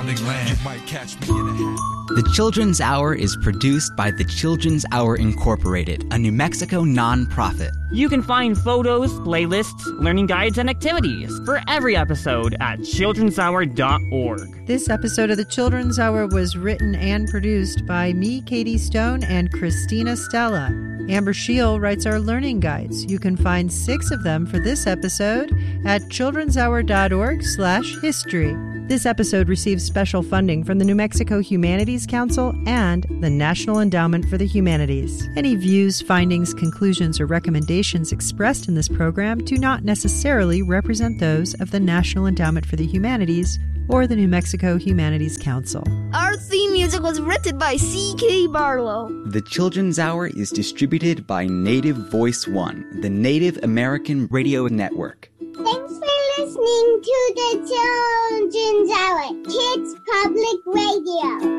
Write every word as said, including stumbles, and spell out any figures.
surrounding land. You might catch me in a hat. The Children's Hour is produced by the Children's Hour Incorporated, a New Mexico nonprofit. You can find photos, playlists, learning guides, and activities for every episode at children's hour dot org. This episode of the Children's Hour was written and produced by me, Katie Stone, and Christina Stella. Amber Scheel writes our learning guides. You can find six of them for this episode at children's hour dot org slash history. This episode receives special funding from the New Mexico Humanities Council and the National Endowment for the Humanities. Any views, findings, conclusions, or recommendations expressed in this program do not necessarily represent those of the National Endowment for the Humanities or the New Mexico Humanities Council. Our theme music was written by C K Barlow. The Children's Hour is distributed by Native Voice One, the Native American Radio Network. Thanks for listening to the Children's Hour, Kids Public Radio.